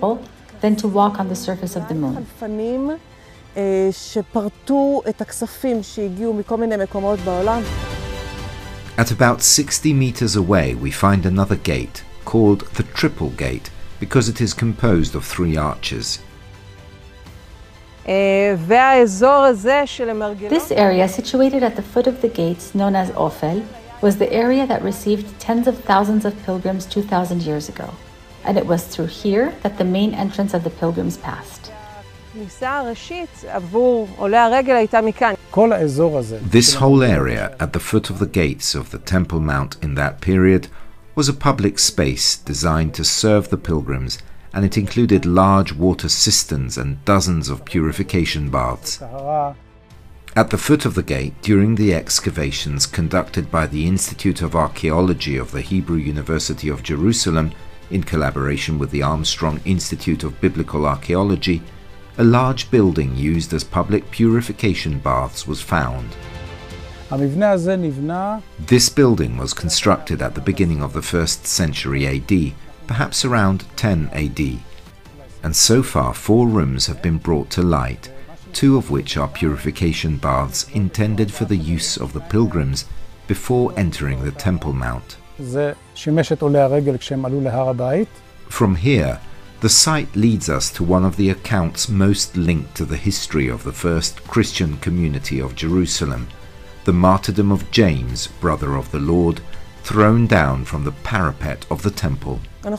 temple than to walk on the surface of the moon. At about 60 meters away, we find another gate, called the Triple Gate, because it is composed of 3 arches. This area, situated at the foot of the gates, known as Ophel, was the area that received tens of thousands of pilgrims 2,000 years ago. And it was through here that the main entrance of the pilgrims passed. This whole area at the foot of the gates of the Temple Mount in that period was a public space designed to serve the pilgrims, and it included large water cisterns and dozens of purification baths. At the foot of the gate, during the excavations conducted by the Institute of Archaeology of the Hebrew University of Jerusalem, in collaboration with the Armstrong Institute of Biblical Archaeology, a large building used as public purification baths was found. This building was constructed at the beginning of the 1st century AD, perhaps around 10 AD, and so far 4 rooms have been brought to light, 2 of which are purification baths intended for the use of the pilgrims before entering the Temple Mount. From here, the site leads us to one of the accounts most linked to the history of the first Christian community of Jerusalem, the martyrdom of James, brother of the Lord, thrown down from the parapet of the temple.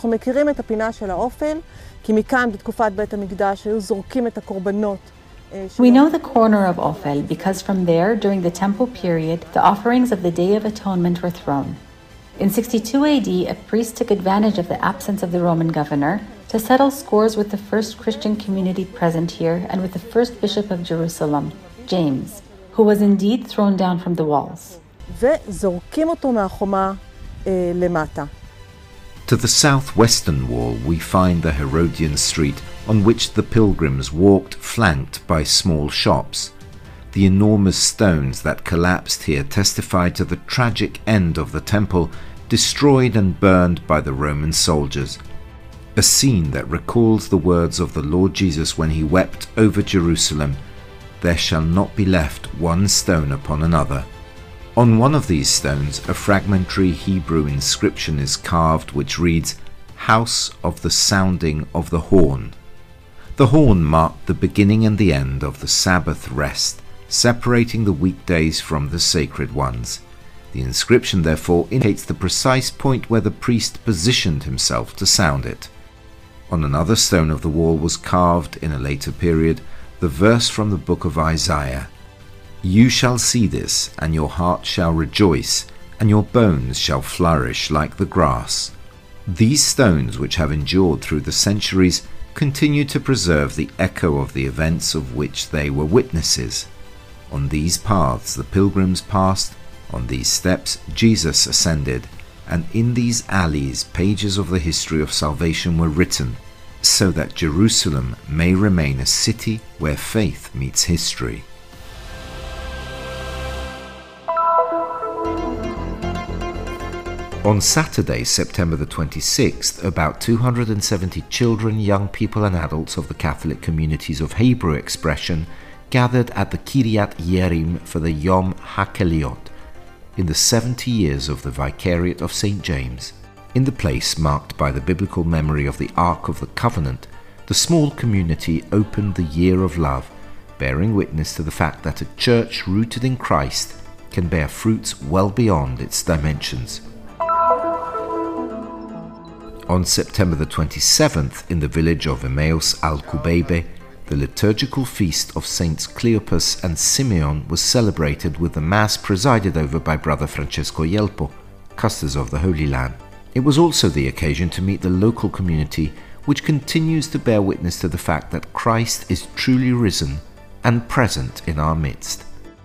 We know the corner of Ophel because from there, during the temple period, the offerings of the Day of Atonement were thrown. In 62 AD, a priest took advantage of the absence of the Roman governor to settle scores with the first Christian community present here and with the first bishop of Jerusalem, James, who was indeed thrown down from the walls. To the southwestern wall, we find the Herodian street on which the pilgrims walked, flanked by small shops. The enormous stones that collapsed here testify to the tragic end of the temple, destroyed and burned by the Roman soldiers. A scene that recalls the words of the Lord Jesus when he wept over Jerusalem, "There shall not be left one stone upon another." On one of these stones, a fragmentary Hebrew inscription is carved which reads, "House of the Sounding of the Horn." The horn marked the beginning and the end of the Sabbath rest, separating the weekdays from the sacred ones. The inscription therefore indicates the precise point where the priest positioned himself to sound it. On another stone of the wall was carved, in a later period, the verse from the book of Isaiah, "You shall see this, and your heart shall rejoice, and your bones shall flourish like the grass." These stones, which have endured through the centuries, continue to preserve the echo of the events of which they were witnesses. On these paths the pilgrims passed, on these steps Jesus ascended, and in these alleys pages of the history of salvation were written, so that Jerusalem may remain a city where faith meets history. On Saturday, September the 26th, about 270 children, young people and adults of the Catholic communities of Hebrew expression gathered at the Kiryat Yerim for the Yom HaKeliot, in the 70 years of the Vicariate of St. James. In the place marked by the biblical memory of the Ark of the Covenant, the small community opened the Year of Love, bearing witness to the fact that a church rooted in Christ can bear fruits well beyond its dimensions. On September the 27th, in the village of Emmaus al-Kubebe, the liturgical feast of Saints Cleopas and Simeon was celebrated with the Mass presided over by Brother Francesco Yelpo, custos of the Holy Land. It was also the occasion to meet the local community, which continues to bear witness to the fact that Christ is truly risen and present in our midst.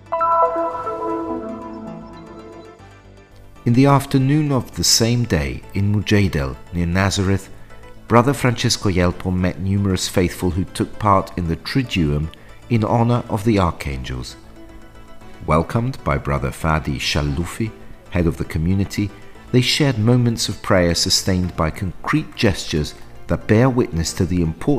In the afternoon of the same day, in Mujaydel, near Nazareth, Brother Francesco Yelpo met numerous faithful who took part in the Triduum in honor of the archangels. Welcomed by Brother Fadi Shallufi, head of the community, they shared moments of prayer sustained by concrete gestures that bear witness to the importance